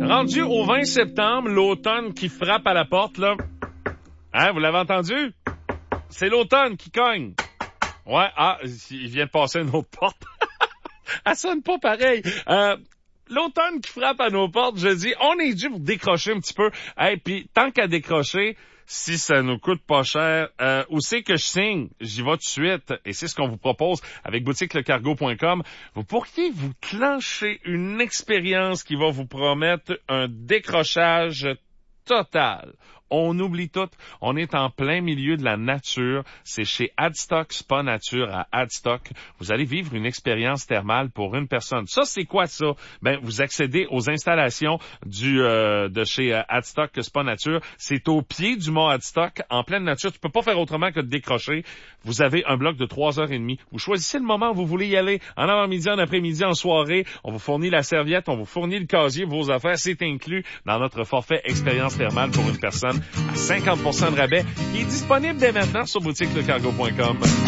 Rendu au 20 septembre, l'automne qui frappe à la porte, là. Hein, vous l'avez entendu? C'est l'automne qui cogne. Ouais, il vient de passer une autre porte. Elle sonne pas pareil. L'automne qui frappe à nos portes, je dis, on est dû pour décrocher un petit peu. Hey, puis tant qu'à décrocher, si ça nous coûte pas cher, où c'est que je signe? J'y vais tout de suite. Et c'est ce qu'on vous propose avec boutiquelecargo.com. Vous pourriez vous clencher une expérience qui va vous promettre un décrochage total. On oublie tout. On est en plein milieu de la nature. C'est chez Adstock Spa Nature à Adstock. Vous allez vivre une expérience thermale pour une personne. Ça, c'est quoi ça? Ben, vous accédez aux installations de chez Adstock Spa Nature. C'est au pied du mont Adstock, en pleine nature. Tu peux pas faire autrement que de décrocher. Vous avez un bloc de 3h30. Vous choisissez le moment où vous voulez y aller. En avant-midi, en après-midi, en soirée. On vous fournit la serviette, on vous fournit le casier, vos affaires. C'est inclus dans notre forfait expérience thermale pour une personne à 50% de rabais, qui est disponible dès maintenant sur boutiquelecargo.com.